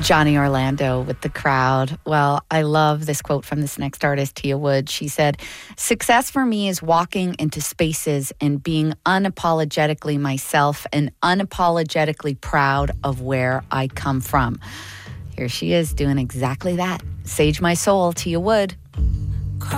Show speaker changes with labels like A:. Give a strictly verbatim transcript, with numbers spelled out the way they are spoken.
A: Johnny Orlando with The Crowd. Well, I love this quote from this next artist, Tia Wood. She said, "Success for me is walking into spaces and being unapologetically myself and unapologetically proud of where I come from." Here she is doing exactly that. Sage my soul, Tia Wood.